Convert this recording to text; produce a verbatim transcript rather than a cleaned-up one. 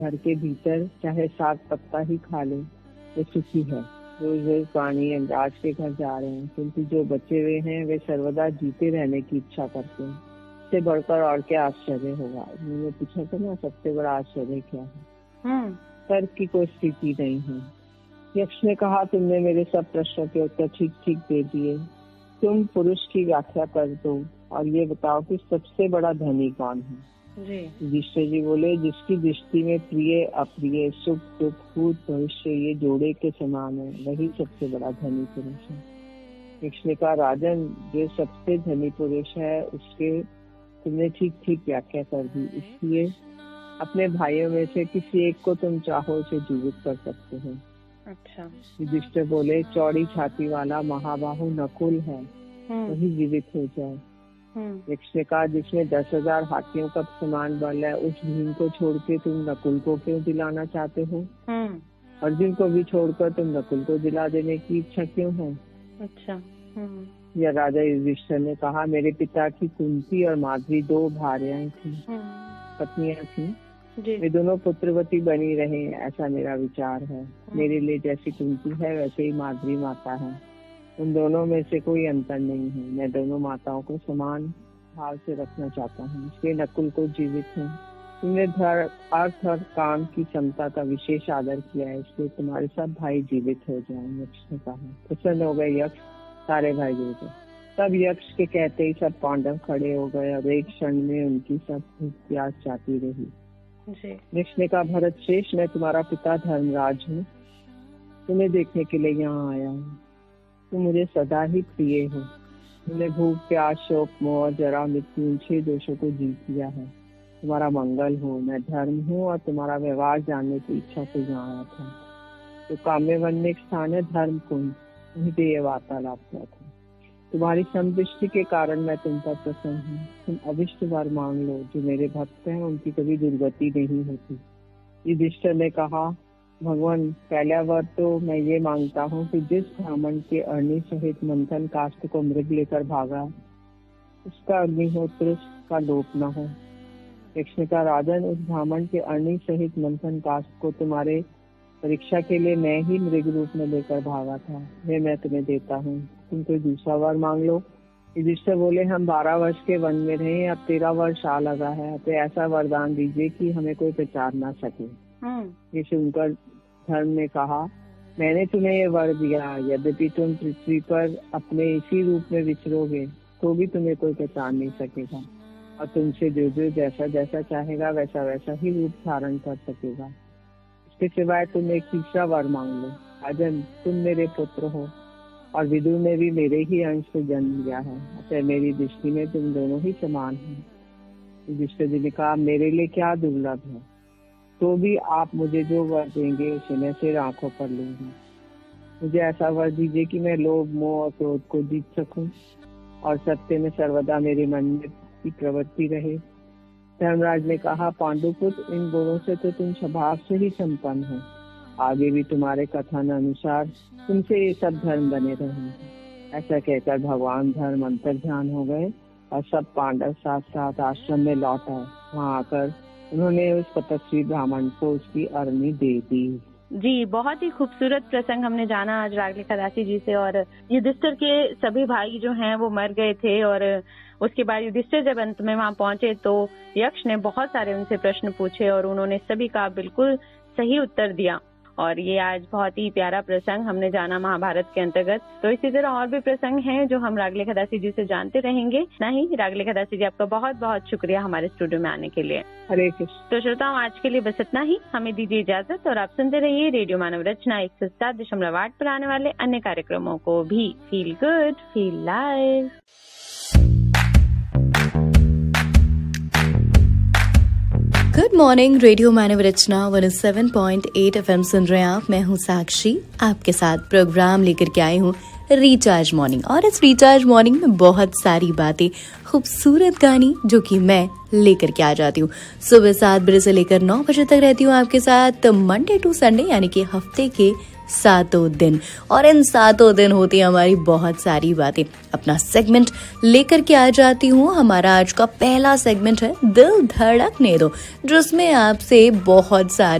घर के भीतर चाहे साग पत्ता ही खा ले वो सुखी है। रोज रोज पानी अंदाज के घर जा रहे हैं, किंतु जो बचे हुए हैं वे सर्वदा जीते रहने की इच्छा करते हैं। इससे बढ़कर और क्या आश्चर्य होगा। मैंने पूछा था ना, सबसे बड़ा आश्चर्य क्या है? तर्क की कोई स्थिति नहीं है। यक्ष ने कहा, तुमने मेरे सब प्रश्नों के उत्तर ठीक ठीक दे दिए। तुम पुरुष की व्याख्या कर दो और ये बताओ कि सबसे बड़ा धनी कौन है? युधिष्ठिर जी बोले, जिसकी दृष्टि में प्रिय अप्रिय सुख दुख भूत भविष्य ये जोड़े के समान है, वही सबसे बड़ा धनी पुरुष है। यक्ष ने कहा, राजन, जो सबसे धनी पुरुष है उसके तुमने ठीक ठीक व्याख्या कर दी, इसलिए अपने भाइयों में से किसी एक को तुम चाहो उसे जीवित कर सकते हो। अच्छा। युधिष्ठिर बोले, चौड़ी छाती वाला महाबाहु नकुल है, वही जीवित हो जाए। यक्ष ने कहा, जिसमें दस हजार हाथियों का समान बल है, उस भीम को छोड़ के तुम नकुल को क्यों दिलाना चाहते हो? अर्जुन को भी छोड़कर तुम नकुल को दिला देने की इच्छा क्यों है? अच्छा। या राजा युधिष्ठिर ने कहा, मेरे पिता की कुंती और माद्री दो भार्याएं थी, पत्नियां थी। वे दोनों पुत्रवती बनी रहे, ऐसा मेरा विचार है। मेरे लिए जैसी कुंती है वैसे ही माद्री माता है। उन दोनों में से कोई अंतर नहीं है। मैं दोनों माताओं को समान भाव से रखना चाहता हूँ, इसलिए नकुल को जीवित हूँ। तुमने धर्म अर्थ और काम की क्षमता का विशेष आदर किया है, इसलिए तुम्हारे सब भाई जीवित हो जाएं। यक्ष ने कहा। प्रसन्न हो गए यक्ष, सारे भाई जीवित हो। तब यक्ष के कहते ही सब पांडव खड़े हो गए और एक क्षण में उनकी सब प्यास जाती रही। यक्ष ने कहा, भरत शेष, मैं तुम्हारा पिता धर्मराज हूँ, तुम्हें देखने के लिए यहाँ आया हूँ। तुम मुझे सदा ही प्रिय हो। तुमने भूख प्यास शोक मोह जरा मृत्यु इन छह दोषों को जीत लिया है। तुम्हारा मंगल हो। मैं धर्म हूँ और तुम्हारा व्यवहार जानने की इच्छा से यहाँ आया था। तो काम्य वन में एक स्थान है धर्म कुंज, वहीं पे ये वार्तालाप हुआ था। तुम्हारी संतुष्टि के कारण मैं तुम पर प्रसन्न हूँ। तुम अभिष्ट वर मांग लो। जो मेरे भक्त हैं उनकी कभी दुर्गति नहीं होती। युधिष्ठिर ने कहा, भगवान, पहला वर तो मैं ये मांगता हूँ कि जिस ब्राह्मण के अग्नि सहित मंथन काष्ठ को मृग लेकर भागा, उसका अग्निहोत्र का लोप न हो। यक्ष ने कहा, राजन, उस ब्राह्मण के अग्नि सहित मंथन काष्ठ को तुम्हारे परीक्षा के लिए मैं ही मृग रूप में लेकर भागा था, वे मैं तुम्हें देता हूँ। तुम कोई दूसरा वर मांग लो। युधिष्ठिर बोले, हम बारह वर्ष के वन में रहे, अब तेरह वर्ष आ लगा है, तो ऐसा वरदान दीजिए कि हमें कोई पहचान ना सके। ये सुनकर धर्म ने कहा, मैंने तुम्हें ये वर दिया, यद्यपि तुम पृथ्वी पर अपने इसी रूप में विचरोगे तो भी तुम्हें कोई पहचान नहीं सकेगा, और तुमसे जो जो जैसा जैसा चाहेगा वैसा वैसा ही रूप धारण कर सकेगा। इसके सिवाय तुम एक तीसरा वर मांग लो। राजन, तुम मेरे पुत्र हो और विदुर ने भी मेरे ही अंश से जन्म लिया है, अतः मेरी दृष्टि में तुम दोनों ही समान हो। युधिष्ठिर जी ने कहा, मेरे लिए क्या दुर्लभ है, तो भी आप मुझे जो वर देंगे उसे मैं सिर आंखों पर लूंगी। मुझे ऐसा वर दीजिए कि मैं लोभ मोह और क्रोध को जीत सकूं और सत्य में सर्वदा मेरे मन में की प्रवृत्ति रहे। धर्मराज ने कहा, पांडुपुत्र, इन गुणों से तो तुम स्वभाव से ही संपन्न हो। आगे भी तुम्हारे कथन अनुसार तुमसे ये सब धर्म बने रहेंगे। ऐसा कहकर भगवान धर्म अंतर ध्यान हो गए और सब पांडव साथ साथ आश्रम में लौट आए। वहाँ आकर उन्होंने उस तपस्वी ब्राह्मण को उसकी अरणी दे दी। जी, बहुत ही खूबसूरत प्रसंग हमने जाना आज राग लिखा जी से। और युधिष्ठिर के सभी भाई जो हैं वो मर गए थे, और उसके बाद युधिष्ठिर जब अंत में वहाँ पहुंचे तो यक्ष ने बहुत सारे उनसे प्रश्न पूछे और उन्होंने सभी का बिल्कुल सही उत्तर दिया। और ये आज बहुत ही प्यारा प्रसंग हमने जाना महाभारत के अंतर्गत। तो इसी तरह और भी प्रसंग हैं जो हम राग लिखा जी से जानते रहेंगे। नहीं, राग लिखा जी, आपका बहुत बहुत शुक्रिया हमारे स्टूडियो में आने के लिए। हरे कृष्ण। तो श्रोताओं, आज के लिए बस इतना ही। हमें दीजिए इजाजत और आप सुनते रहिए रेडियो मानव रचना एक सौ सात दशमलव आठ पर आने वाले अन्य कार्यक्रमों को भी। Feel good, feel live. Good morning, radio मानव रचना एक सौ सात पॉइंट आठ एफएम सुन रहे हैं आप। मैं हूँ साक्षी, आपके साथ प्रोग्राम लेकर के आई हूँ रिचार्ज मॉर्निंग। और इस रिचार्ज मॉर्निंग में बहुत सारी बातें, खूबसूरत गानी जो कि मैं लेकर के आ जाती हूँ। सुबह सात बजे से लेकर नौ बजे तक रहती हूँ आपके साथ, मंडे टू संडे, यानी कि हफ्ते के सातों दिन, और इन सातों दिन होती है हमारी बहुत सारी बातें। अपना सेगमेंट लेकर के आ जाती हूँ। हमारा आज का पहला सेगमेंट है दिल धड़कने दो, जिसमें आपसे बहुत सारी